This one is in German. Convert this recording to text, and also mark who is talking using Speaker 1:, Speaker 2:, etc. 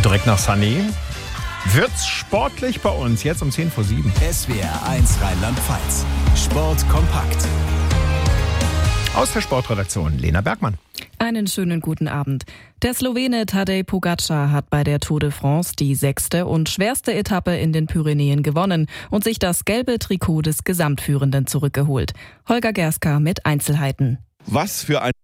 Speaker 1: Und direkt nach Sunny wird's sportlich bei uns, jetzt um 7:10.
Speaker 2: SWR 1 Rheinland-Pfalz. Sport kompakt.
Speaker 1: Aus der Sportredaktion Lena Bergmann.
Speaker 3: Einen schönen guten Abend. Der Slowene Tadej Pogačar hat bei der Tour de France die 6. und schwerste Etappe in den Pyrenäen gewonnen und sich das gelbe Trikot des Gesamtführenden zurückgeholt. Holger Gerska mit Einzelheiten.
Speaker 4: Was für ein